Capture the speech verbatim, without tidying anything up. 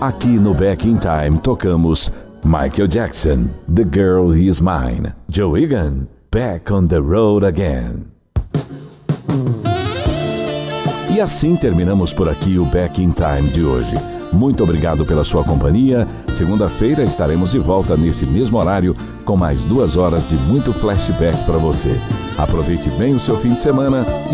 Aqui no Back in Time tocamos Michael Jackson, The Girl Is Mine. Joe Egan, Back on the Road Again. E assim terminamos por aqui o Back in Time de hoje. Muito obrigado pela sua companhia. Segunda-feira estaremos de volta nesse mesmo horário com mais duas horas de muito flashback para você. Aproveite bem o seu fim de semana